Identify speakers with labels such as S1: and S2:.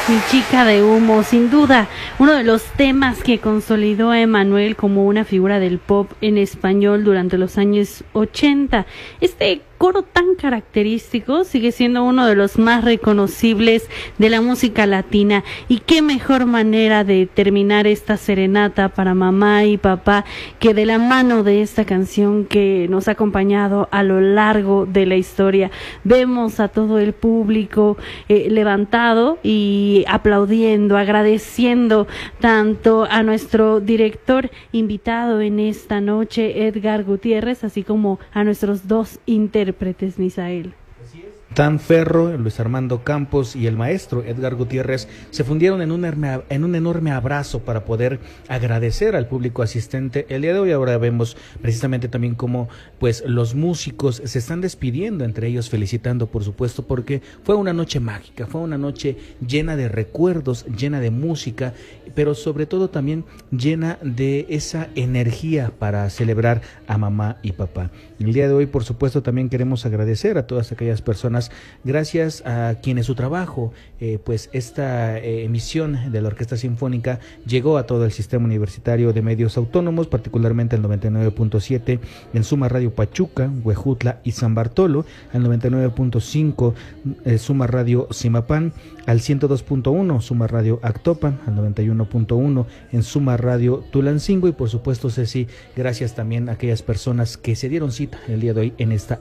S1: Mi chica de humo, sin duda, uno de los temas que consolidó a Emmanuel como una figura del pop en español durante los años 80. Este coro tan característico sigue siendo uno de los más reconocibles de la música latina, y qué mejor manera de terminar esta serenata para mamá y papá que de la mano de esta canción que nos ha acompañado a lo largo de la historia. Vemos a todo el público levantado y aplaudiendo, agradeciendo tanto a nuestro director invitado en esta noche, Edgar Gutiérrez, así como a nuestros dos intérpretes, Misael.
S2: Dan Ferro, Luis Armando Campos y el maestro Edgar Gutiérrez se fundieron en un enorme abrazo para poder agradecer al público asistente el día de hoy. Ahora vemos precisamente también cómo pues los músicos se están despidiendo entre ellos, felicitando por supuesto, porque fue una noche mágica, fue una noche llena de recuerdos, llena de música, pero sobre todo también llena de esa energía para celebrar a mamá y papá. El día de hoy por supuesto también queremos agradecer a todas aquellas personas gracias a quienes su trabajo, pues esta emisión de la Orquesta Sinfónica llegó a todo el sistema universitario de medios autónomos, particularmente al 99.7 en Suma Radio Pachuca, Huejutla y San Bartolo, al 99.5 Suma Radio Zimapán, al 102.1 Suma Radio Actopan, al 91.1 en Suma Radio Tulancingo, y por supuesto, Ceci, gracias también a aquellas personas que se dieron cita el día de hoy en esta